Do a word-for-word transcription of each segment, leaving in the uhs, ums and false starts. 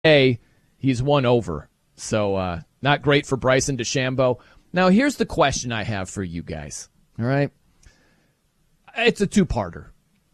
A, he's one over. So uh, not great for Bryson DeChambeau. Now, here's the question I have for you guys. All right? It's a two-parter.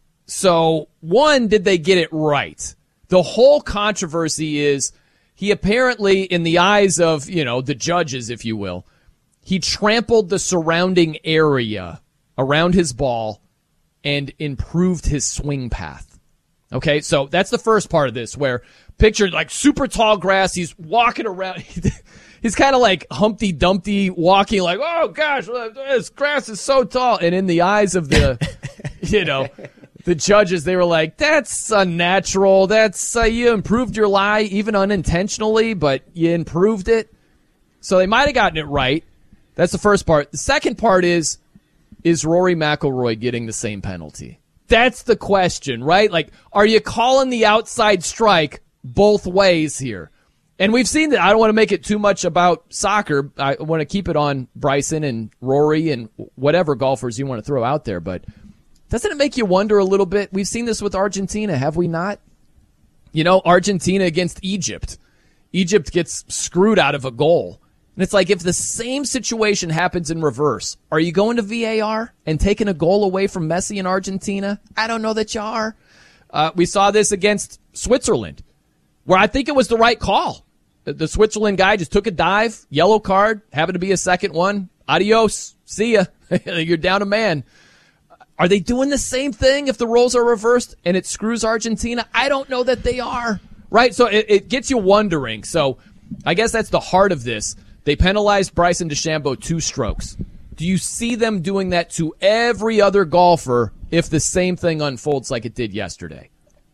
So, one, did they get it right? The whole controversy is he apparently, in the eyes of, you know, the judges, if you will, he trampled the surrounding area around his ball and improved his swing path. Okay, so that's the first part of this, where picture like super tall grass, he's walking around, he's kind of like Humpty Dumpty walking like, oh gosh, this grass is so tall. And in the eyes of the, you know, the judges, they were like, that's unnatural. That's, uh, you improved your lie, even unintentionally, but you improved it. So they might have gotten it right. That's the first part. The second part is, is Rory McIlroy getting the same penalty? That's the question, right? Like, are you calling the outside strike both ways here? And we've seen that. I don't want to make it too much about soccer. I want to keep it on Bryson and Rory and whatever golfers you want to throw out there. But doesn't it make you wonder a little bit? We've seen this with Argentina, have we not? You know, Argentina against Egypt. Egypt gets screwed out of a goal. And it's like, if the same situation happens in reverse, are you going to V A R and taking a goal away from Messi in Argentina? I don't know that you are. Uh, we saw this against Switzerland, where I think it was the right call. The Switzerland guy just took a dive, yellow card, happened to be a second one. Adios. See ya. You're down a man. Are they doing the same thing if the roles are reversed and it screws Argentina? I don't know that they are. Right? So it, it gets you wondering. So I guess that's the heart of this. They penalized Bryson DeChambeau two strokes. Do you see them doing that to every other golfer if the same thing unfolds like it did yesterday?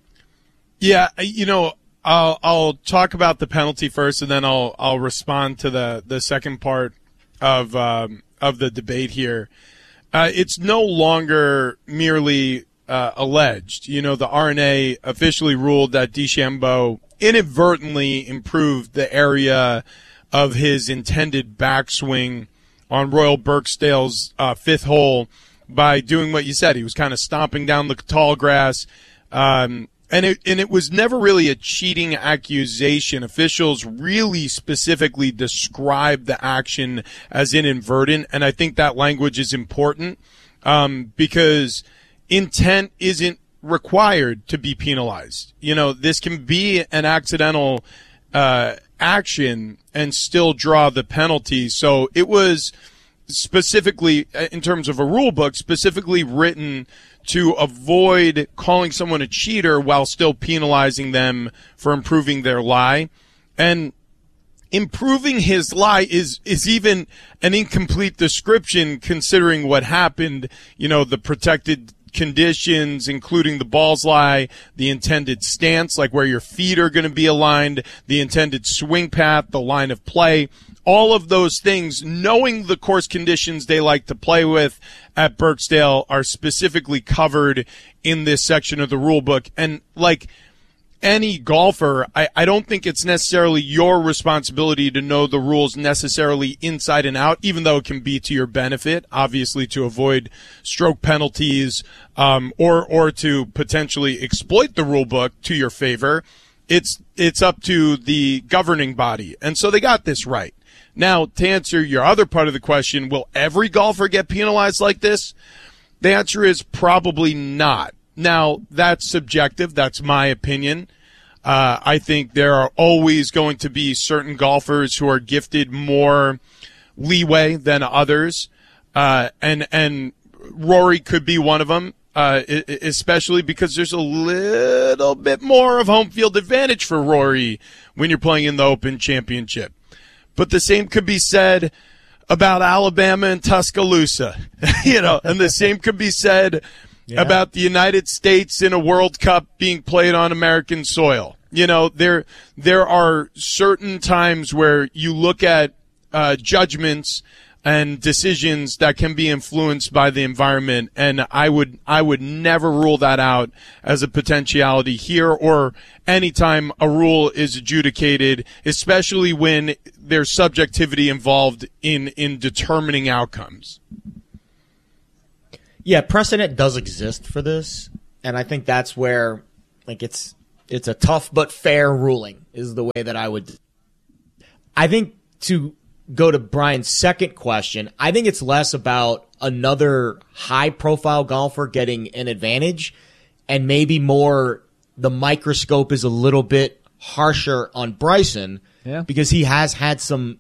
Yeah, you know, I'll I'll talk about the penalty first, and then I'll I'll respond to the, the second part of um, of the debate here. Uh, it's no longer merely uh, alleged. You know, the R N A officially ruled that DeChambeau inadvertently improved the area of his intended backswing on Royal Birkdale's uh, fifth hole by doing what you said. He was kind of stomping down the tall grass, um, and it and it was never really a cheating accusation. Officials really specifically described the action as inadvertent, and I think that language is important um, because intent isn't required to be penalized. You know, this can be an accidental uh action and still draw the penalty. So it was specifically, in terms of a rule book, specifically written to avoid calling someone a cheater while still penalizing them for improving their lie. And improving his lie is is even an incomplete description considering what happened, you know, the protected conditions, including the balls lie, the intended stance, like where your feet are going to be aligned, the intended swing path, the line of play, all of those things, knowing the course conditions they like to play with at Birkdale are specifically covered in this section of the rule book. And like any golfer, I, I don't think it's necessarily your responsibility to know the rules necessarily inside and out, even though it can be to your benefit, obviously to avoid stroke penalties, um, or, or to potentially exploit the rule book to your favor. It's, it's up to the governing body. And so they got this right. Now, to answer your other part of the question, will every golfer get penalized like this? The answer is probably not. Now, that's subjective. That's my opinion. Uh, I think there are always going to be certain golfers who are gifted more leeway than others. Uh, and, and Rory could be one of them, uh, especially because there's a little bit more of home field advantage for Rory when you're playing in the Open Championship. But the same could be said about Alabama and Tuscaloosa, you know, and the same could be said Yeah. about the United States in a World Cup being played on American soil. You know, there there are certain times where you look at uh, judgments and decisions that can be influenced by the environment, and I would I would never rule that out as a potentiality here or anytime a rule is adjudicated, especially when there's subjectivity involved in in determining outcomes. Yeah, precedent does exist for this, and I think that's where, like, it's it's a tough but fair ruling. is the way that I would. I think to go to Brian's second question, I think it's less about another high-profile golfer getting an advantage and maybe more the microscope is a little bit harsher on Bryson yeah. because he has had some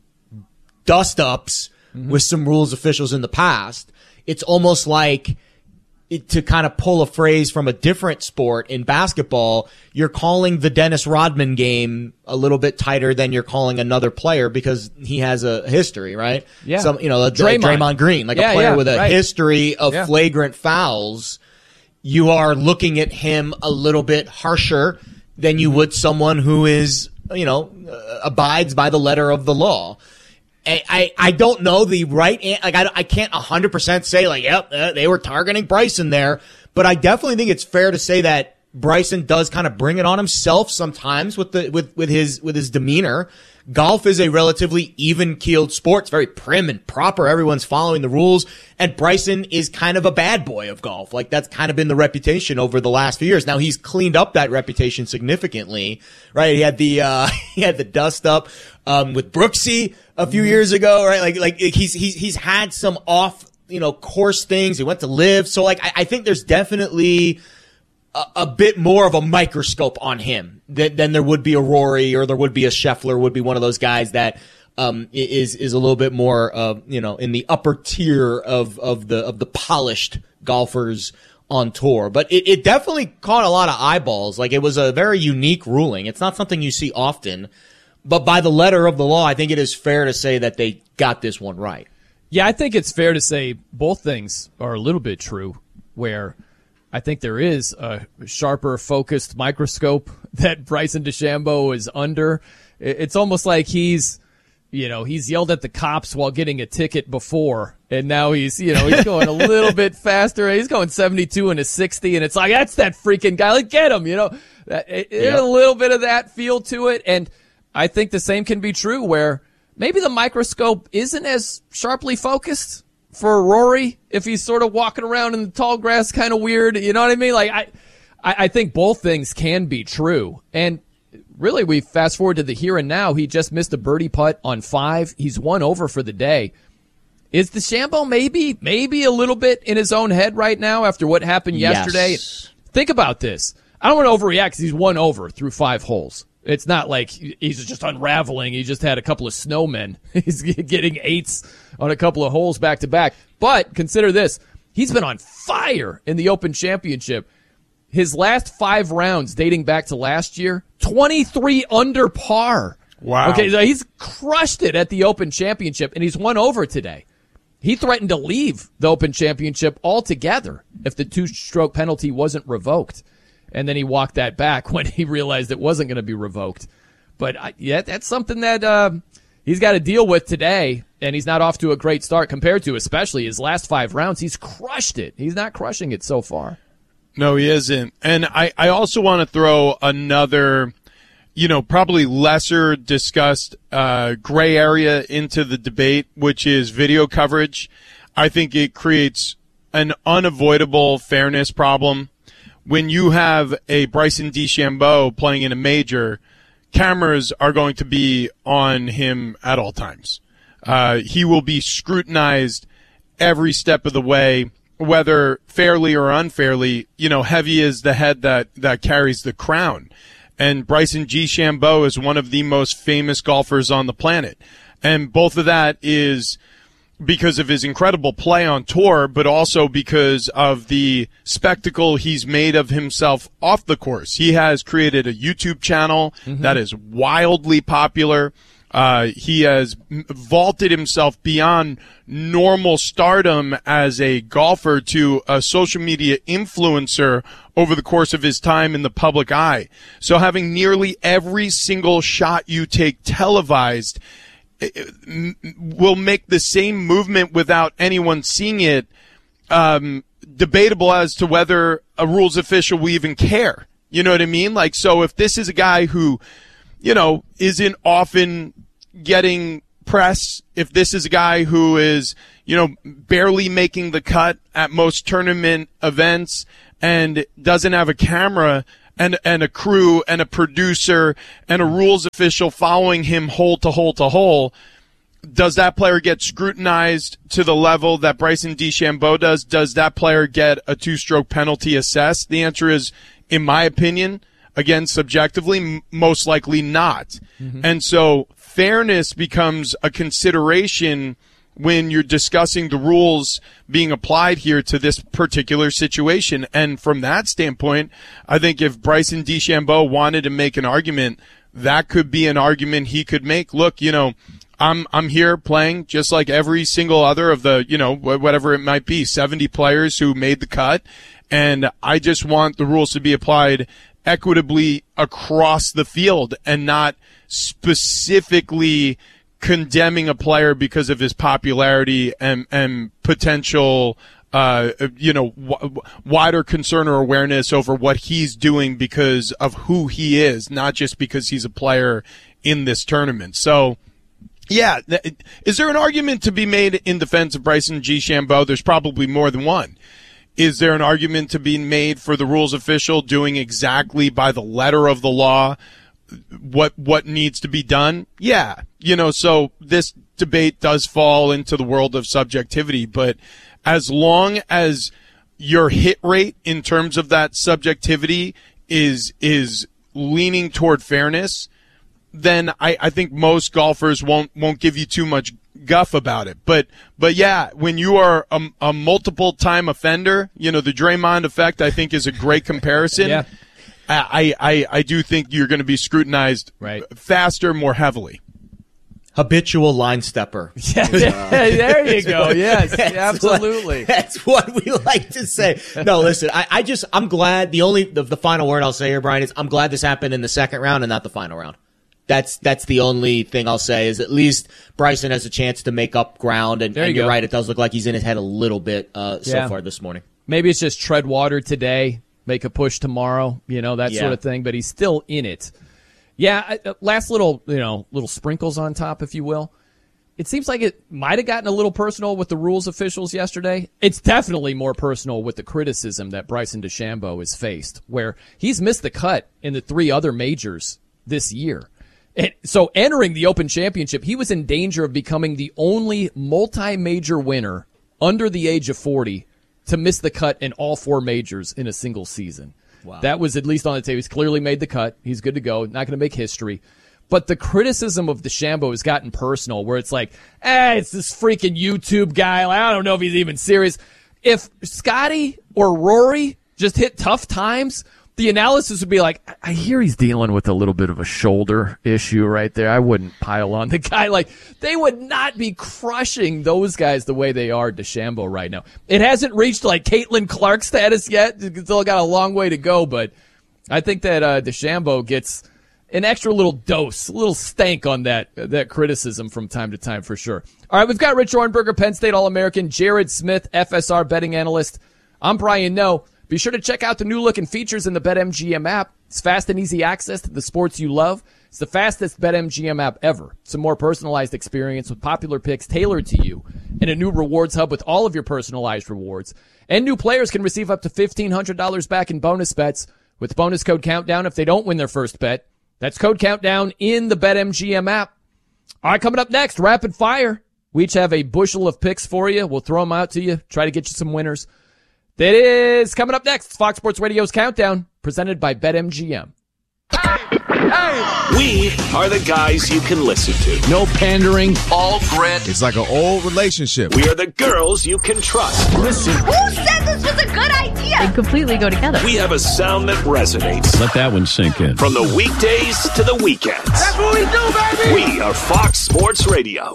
dust-ups mm-hmm. with some rules officials in the past. It's almost like, it, to kind of pull a phrase from a different sport in basketball, you're calling the Dennis Rodman game a little bit tighter than you're calling another player because he has a history, right? Yeah. Some, you know, a, Draymond. a Draymond Green, like yeah, a player yeah, with a right. history of yeah. flagrant fouls. You are looking at him a little bit harsher than you would someone who is, you know, uh, abides by the letter of the law. I, I, I don't know the right, like, I, I can't one hundred percent say, like, yep, uh, they were targeting Bryson there, but I definitely think it's fair to say that Bryson does kind of bring it on himself sometimes with the, with, with his, with his demeanor. Golf is a relatively even-keeled sport. It's very prim and proper. Everyone's following the rules. And Bryson is kind of a bad boy of golf. Like, that's kind of been the reputation over the last few years. Now, he's cleaned up that reputation significantly, right? He had the, uh, he had the dust up, um, with Brooksy a few years ago, right? Like, like, he's, he's, he's had some off, you know, course things. He went to live. So, like, I, I think there's definitely A, a bit more of a microscope on him than, than there would be a Rory or there would be a Scheffler, would be one of those guys that um is is a little bit more uh you know in the upper tier of of the of the polished golfers on tour. But it, it definitely caught a lot of eyeballs. Like, it was a very unique ruling. It's not something you see often, but by the letter of the law, I think it is fair to say that they got this one right. Yeah, I think it's fair to say both things are a little bit true, where I think there is a sharper, focused microscope that Bryson DeChambeau is under. It's almost like he's, you know, he's yelled at the cops while getting a ticket before, and now he's, you know, he's going a little bit faster. He's going seventy-two and a sixty, and it's like, that's that freaking guy. Like, get him, you know. There's yep. a little bit of that feel to it, and I think the same can be true where maybe the microscope isn't as sharply focused for Rory if he's sort of walking around in the tall grass kind of weird. You know what I mean? Like, I, I, I think both things can be true. And really, we fast forward to the here and now. He just missed a birdie putt on five. He's one over for the day. Is DeChambeau maybe, maybe a little bit in his own head right now after what happened yesterday? Yes. Think about this. I don't want to overreact because he's one over through five holes. It's not like he's just unraveling. He just had a couple of snowmen. He's getting eights on a couple of holes back to back. But consider this. He's been on fire in the Open Championship. His last five rounds dating back to last year, twenty-three under par. Wow. Okay, so he's crushed it at the Open Championship, and he's one over today. He threatened to leave the Open Championship altogether if the two-stroke penalty wasn't revoked. And then he walked that back when he realized it wasn't going to be revoked. But I, yeah, that's something that uh, he's got to deal with today, and he's not off to a great start compared to especially his last five rounds. He's crushed it. He's not crushing it so far. No, he isn't. And I, I also want to throw another, you know, probably lesser discussed uh, gray area into the debate, which is video coverage. I think it creates an unavoidable fairness problem. When you have a Bryson DeChambeau playing in a major, cameras are going to be on him at all times. Uh, he will be scrutinized every step of the way, whether fairly or unfairly. You know, heavy is the head that, that carries the crown. And Bryson DeChambeau is one of the most famous golfers on the planet. And both of that is because of his incredible play on tour, but also because of the spectacle he's made of himself off the course. He has created a YouTube channel mm-hmm. that is wildly popular. Uh, he has vaulted himself beyond normal stardom as a golfer to a social media influencer over the course of his time in the public eye. So having nearly every single shot you take televised will make the same movement without anyone seeing it um, debatable as to whether a rules official will even care. You know what I mean? Like, so if this is a guy who, you know, isn't often getting press, if this is a guy who is, you know, barely making the cut at most tournament events and doesn't have a camera and, and a crew and a producer and a rules official following him hole to hole to hole, does that player get scrutinized to the level that Bryson DeChambeau does? Does that player get a two-stroke penalty assessed? The answer is, in my opinion, again, subjectively, m- most likely not. Mm-hmm. And so fairness becomes a consideration when you're discussing the rules being applied here to this particular situation. And from that standpoint, I think if Bryson DeChambeau wanted to make an argument, that could be an argument he could make. Look, you know, I'm I'm here playing just like every single other of the, you know, whatever it might be, seventy players who made the cut, and I just want the rules to be applied equitably across the field and not specifically condemning a player because of his popularity and and potential uh you know w- wider concern or awareness over what he's doing because of who he is, not just because he's a player in this tournament. So yeah, is there an argument to be made in defense of Bryson DeChambeau? There's probably more than one. Is there an argument to be made for the rules official doing exactly by the letter of the law what what needs to be done? Yeah. You know, so this debate does fall into the world of subjectivity, but as long as your hit rate in terms of that subjectivity is is leaning toward fairness, then I, I think most golfers won't won't give you too much guff about it. But but yeah, when you are a, a multiple time offender, you know, the Draymond effect I think is a great comparison. Yeah. I, I I do think you're going to be scrutinized right. faster, more heavily. Habitual line stepper. Yeah, uh, there you go. Yes, that's absolutely. What, that's what we like to say. No, listen, I, I just I'm glad the only the, the final word I'll say here, Brian, is I'm glad this happened in the second round and not the final round. That's that's the only thing I'll say is at least Bryson has a chance to make up ground. And, there you and you're go. right, it does look like he's in his head a little bit uh, so yeah. far this morning. Maybe it's just tread water today, make a push tomorrow, you know, that yeah. sort of thing. But he's still in it. Yeah, I, last little, you know, little sprinkles on top, if you will. It seems like it might have gotten a little personal with the rules officials yesterday. It's definitely more personal with the criticism that Bryson DeChambeau has faced, where he's missed the cut in the three other majors this year. And so entering the Open Championship, he was in danger of becoming the only multi-major winner under the age of forty to miss the cut in all four majors in a single season. Wow. That was at least on the table. He's clearly made the cut. He's good to go. Not going to make history. But the criticism of DeChambeau has gotten personal, where it's like, eh, it's this freaking YouTube guy. Like, I don't know if he's even serious. If Scotty or Rory just hit tough times, the analysis would be like, I hear he's dealing with a little bit of a shoulder issue right there. I wouldn't pile on the guy. Like, they would not be crushing those guys the way they are DeChambeau right now. It hasn't reached, like, Caitlin Clark status yet. It's still got a long way to go, but I think that uh, DeChambeau gets an extra little dose, a little stank on that that criticism from time to time for sure. All right, we've got Rich Orenberger, Penn State All-American, Jared Smith, F S R betting analyst. I'm Brian Noe. Be sure to check out the new look and features in the BetMGM app. It's fast and easy access to the sports you love. It's the fastest BetMGM app ever. It's a more personalized experience with popular picks tailored to you and a new rewards hub with all of your personalized rewards. And new players can receive up to fifteen hundred dollars back in bonus bets with bonus code Countdown if they don't win their first bet. That's code Countdown in the BetMGM app. All right, coming up next, Rapid Fire. We each have a bushel of picks for you. We'll throw them out to you, try to get you some winners. That is coming up next. Fox Sports Radio's Countdown, presented by BetMGM. Hey, hey. We are the guys you can listen to. No pandering. All grit. It's like an old relationship. We are the girls you can trust. Listen. Who said this was a good idea? They completely go together. We have a sound that resonates. Let that one sink in. From the weekdays to the weekends. That's what we do, baby. We are Fox Sports Radio.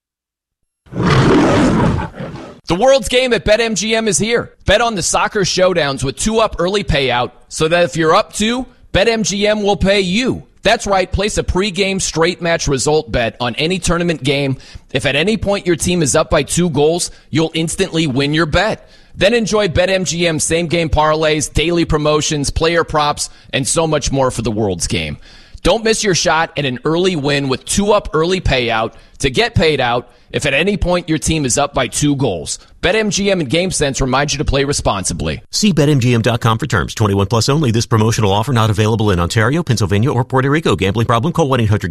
The world's game at BetMGM is here. Bet on the soccer showdowns with two-up early payout so that if you're up two, BetMGM will pay you. That's right, place a pregame straight match result bet on any tournament game. If at any point your team is up by two goals, you'll instantly win your bet. Then enjoy BetMGM same-game parlays, daily promotions, player props, and so much more for the world's game. Don't miss your shot at an early win with two-up early payout to get paid out if at any point your team is up by two goals. BetMGM and GameSense remind you to play responsibly. See Bet M G M dot com for terms. twenty-one plus only. This promotional offer not available in Ontario, Pennsylvania, or Puerto Rico. Gambling problem? Call one eight hundred